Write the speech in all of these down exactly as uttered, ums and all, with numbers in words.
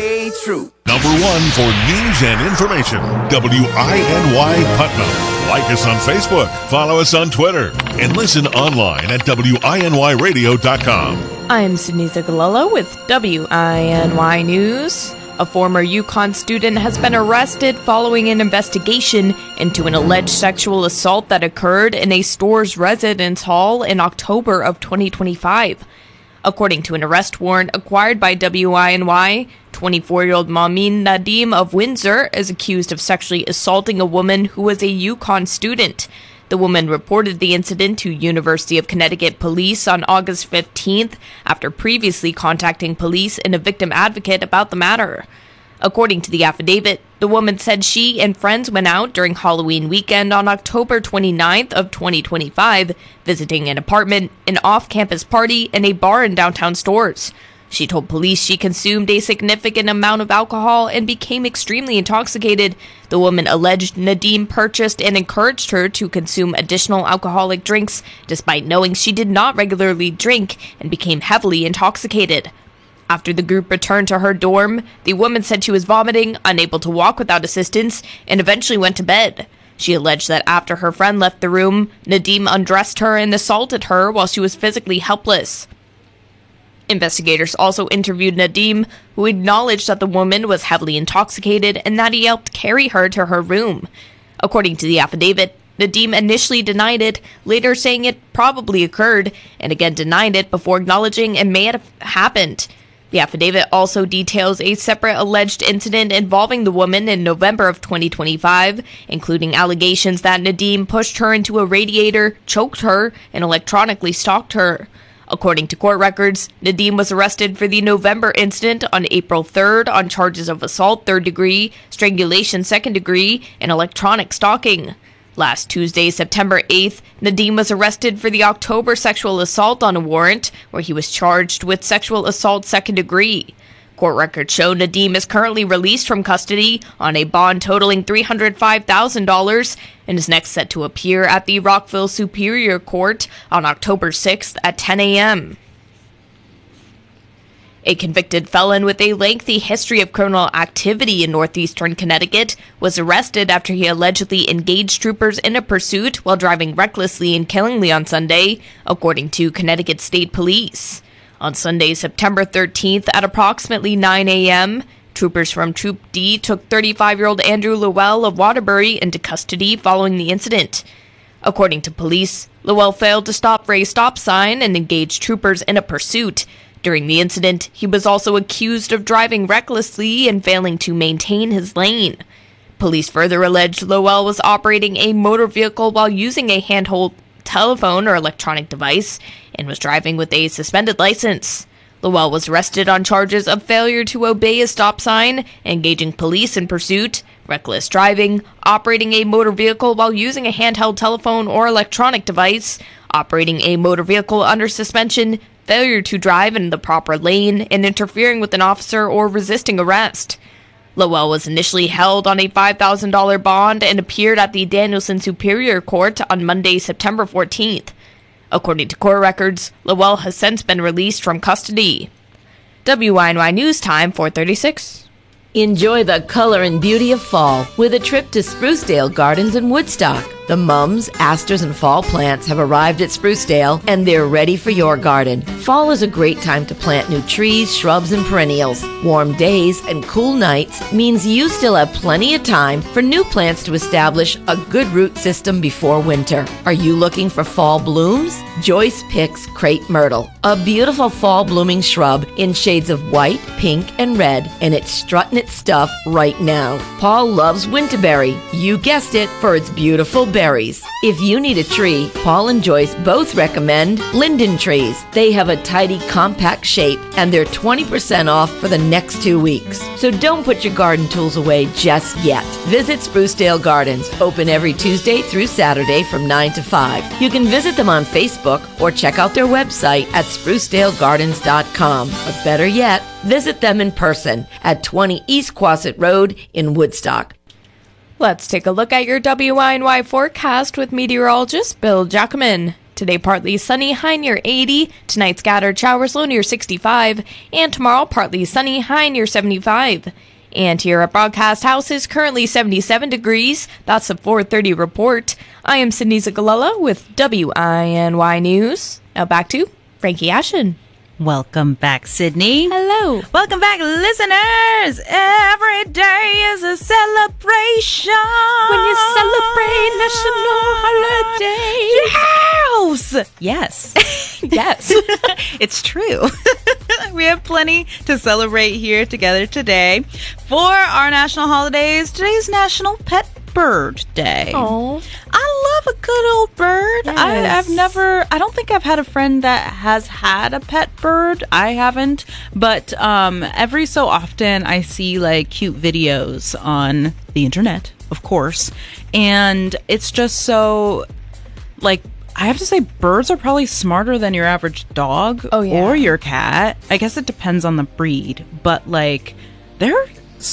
stay true. Number one for news and information, W I N Y Putnam. Like us on Facebook, follow us on Twitter, and listen online at W I N Y radio dot com. I'm Sunitha Galala with W I N Y News. A former UConn student has been arrested following an investigation into an alleged sexual assault that occurred in a store's residence hall in October of twenty twenty-five. According to an arrest warrant acquired by W I N Y, twenty-four-year-old Mamin Nadim of Windsor is accused of sexually assaulting a woman who was a UConn student. The woman reported the incident to University of Connecticut police on August fifteenth after previously contacting police and a victim advocate about the matter. According to the affidavit, the woman said she and friends went out during Halloween weekend on October twenty-ninth of twenty twenty-five, visiting an apartment, an off-campus party, and a bar in downtown Stores. She told police she consumed a significant amount of alcohol and became extremely intoxicated. The woman alleged Nadim purchased and encouraged her to consume additional alcoholic drinks, despite knowing she did not regularly drink and became heavily intoxicated. After the group returned to her dorm, the woman said she was vomiting, unable to walk without assistance, and eventually went to bed. She alleged that after her friend left the room, Nadim undressed her and assaulted her while she was physically helpless. Investigators also interviewed Nadim, who acknowledged that the woman was heavily intoxicated and that he helped carry her to her room. According to the affidavit, Nadim initially denied it, later saying it probably occurred, and again denied it before acknowledging it may have happened. The affidavit also details a separate alleged incident involving the woman in November of twenty twenty-five, including allegations that Nadim pushed her into a radiator, choked her, and electronically stalked her. According to court records, Nadim was arrested for the November incident on April third on charges of assault third degree, strangulation second degree, and electronic stalking. Last Tuesday, September eighth, Nadim was arrested for the October sexual assault on a warrant, where he was charged with sexual assault second degree. Court records show Nadim is currently released from custody on a bond totaling three hundred five thousand dollars and is next set to appear at the Rockville Superior Court on October sixth at ten a.m. A convicted felon with a lengthy history of criminal activity in northeastern Connecticut was arrested after he allegedly engaged troopers in a pursuit while driving recklessly and killingly on Sunday, according to Connecticut State Police. On Sunday, September thirteenth at approximately nine a.m., troopers from Troop D took thirty-five-year-old Andrew Lowell of Waterbury into custody following the incident. According to police, Lowell failed to stop for a stop sign and engaged troopers in a pursuit. During the incident, he was also accused of driving recklessly and failing to maintain his lane. Police further alleged Lowell was operating a motor vehicle while using a handheld telephone or electronic device and was driving with a suspended license. Lowell was arrested on charges of failure to obey a stop sign, engaging police in pursuit, reckless driving, operating a motor vehicle while using a handheld telephone or electronic device, operating a motor vehicle under suspension, failure to drive in the proper lane, and interfering with an officer or resisting arrest. Lowell was initially held on a five thousand dollars bond and appeared at the Danielson Superior Court on Monday, September fourteenth. According to court records, Lowell has since been released from custody. W I N Y News Time, four thirty-six. Enjoy the color and beauty of fall with a trip to Sprucedale Gardens in Woodstock. The mums, asters, and fall plants have arrived at Sprucedale, and they're ready for your garden. Fall is a great time to plant new trees, shrubs, and perennials. Warm days and cool nights means you still have plenty of time for new plants to establish a good root system before winter. Are you looking for fall blooms? Joyce picks crepe myrtle, a beautiful fall blooming shrub in shades of white, pink, and red, and it's strutting its stuff right now. Paul loves winterberry, you guessed it, for its beautiful berries. If you need a tree, Paul and Joyce both recommend linden trees. They have a tidy, compact shape, and they're twenty percent off for the next two weeks. So don't put your garden tools away just yet. Visit Sprucedale Gardens, open every Tuesday through Saturday from nine to five. You can visit them on Facebook or check out their website at sprucedale gardens dot com. But better yet, visit them in person at twenty East Quasit Road in Woodstock. Let's take a look at your W I N Y forecast with meteorologist Bill Giacomin. Today, partly sunny, high near eighty. Tonight, scattered showers, low near sixty-five. And tomorrow, partly sunny, high near seventy-five. And here at Broadcast House is currently seventy-seven degrees. That's a four thirty report. I am Sydney Zagalella with W I N Y News. Now back to Frankie Ashen. Welcome back, Sydney. Hello. Welcome back, listeners. Every day is a celebration. When you celebrate National Holiday. Yes. Yes. Yes. It's true. We have plenty to celebrate here together today. For our national holidays, today's National Pet Bird Day. Oh, I love a good old bird. Yes. I, I've never, I don't think I've had a friend that has had a pet bird. I haven't. But um, every so often I see like cute videos on the internet, of course. And it's just so, like, I have to say birds are probably smarter than your average dog Oh, yeah. or your cat. I guess it depends on the breed. But like, they're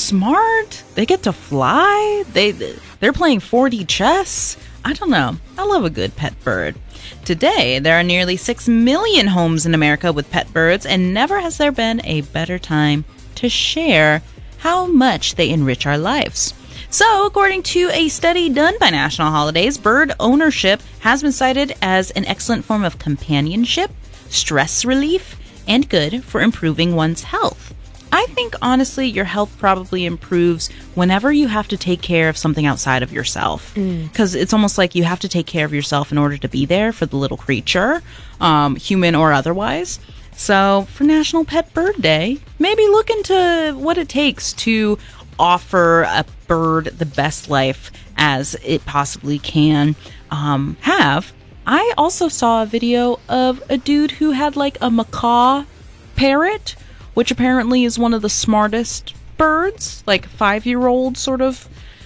smart. They get to fly. They they're playing four D chess. I don't know. I love a good pet bird. Today, there are nearly six million homes in America with pet birds, and never has there been a better time to share how much they enrich our lives. So, according to a study done by National Holidays, bird ownership has been cited as an excellent form of companionship, stress relief, and good for improving one's health. I think, honestly, your health probably improves whenever you have to take care of something outside of yourself. Because mm. it's almost like you have to take care of yourself in order to be there for the little creature, um, human or otherwise. So, for National Pet Bird Day, maybe look into what it takes to offer a bird the best life as it possibly can um, have. I also saw a video of a dude who had like a macaw parrot, which apparently is one of the smartest birds, like five-year-old sort of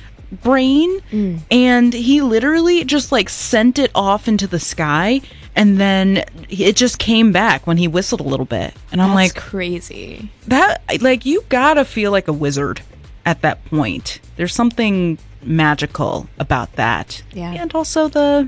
brain. Mm. And he literally just like sent it off into the sky, and then it just came back when he whistled a little bit. And I'm That's like, crazy. That, like, you gotta feel like a wizard at that point. There's something magical about that. Yeah. And also the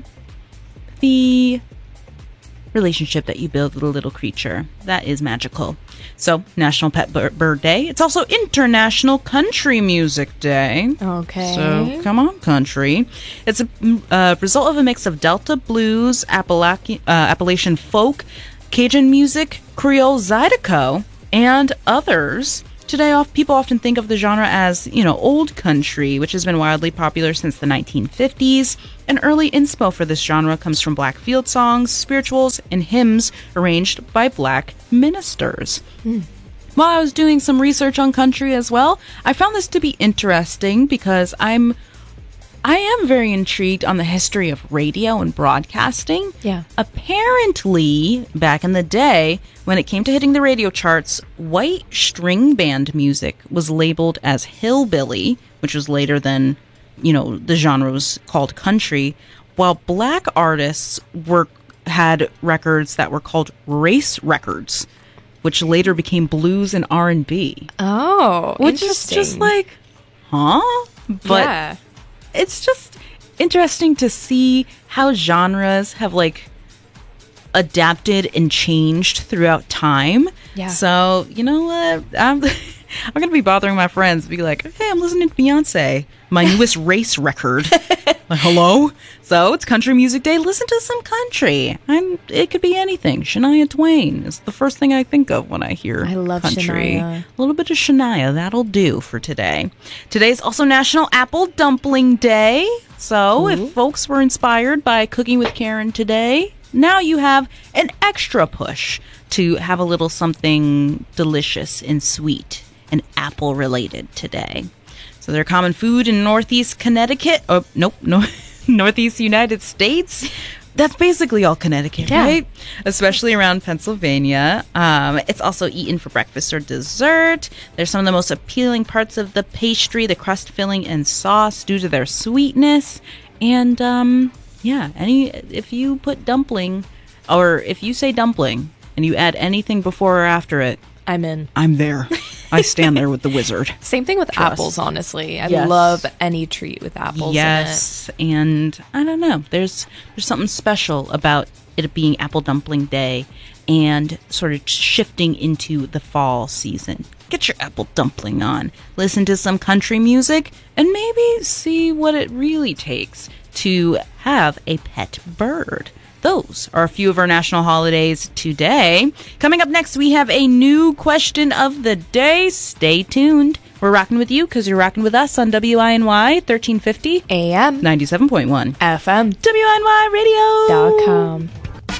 the relationship that you build with a little creature. That is magical. So, National Pet Bird Day. It's also International Country Music Day. Okay. So, come on, country. It's a uh, result of a mix of Delta blues, Appalachian, uh, Appalachian folk, Cajun music, Creole Zydeco, and others. Today, people often think of the genre as, you know, old country, which has been wildly popular since the nineteen fifties. An early inspo for this genre comes from black field songs, spirituals, and hymns arranged by black ministers. Mm. While I was doing some research on country as well, I found this to be interesting because I'm I am very intrigued on the history of radio and broadcasting. Yeah. Apparently, back in the day, when it came to hitting the radio charts, white string band music was labeled as hillbilly, which was later than, you know, the genre was called country, while black artists were had records that were called race records, which later became blues and R and B. Oh, which interesting. is just like, huh? But yeah. It's just interesting to see how genres have like adapted and changed throughout time. Yeah. So, you know what? I'm I'm going to be bothering my friends and be like, hey, I'm listening to Beyonce, my newest race record. Like, hello? So it's Country Music Day. Listen to some country. I'm, it could be anything. Shania Twain is the first thing I think of when I hear I love country. Shania. A little bit of Shania. That'll do for today. Today's also National Apple Dumpling Day. So Ooh. If folks were inspired by Cooking with Karen today, now you have an extra push to have a little something delicious and sweet and apple related today. So they're common food in Northeast Connecticut. Oh, nope, no, Northeast United States. That's basically all Connecticut, yeah. right? Especially around Pennsylvania. Um, it's also eaten for breakfast or dessert. They're some of the most appealing parts of the pastry, the crust filling and sauce due to their sweetness. And um, yeah, any if you put dumpling, or if you say dumpling and you add anything before or after it, I'm in. I'm there. I stand there with the wizard. Same thing with Trust. apples, honestly. I Yes. love any treat with apples Yes, in it. and I don't know. There's there's something special about it being Apple Dumpling Day and sort of shifting into the fall season. Get your apple dumpling on, listen to some country music, and maybe see what it really takes to have a pet bird. Those are a few of our national holidays today. Coming up next, we have a new question of the day. Stay tuned. We're rocking with you because you're rocking with us on W I N Y thirteen fifty A M ninety-seven point one F M W I N Y radio dot com.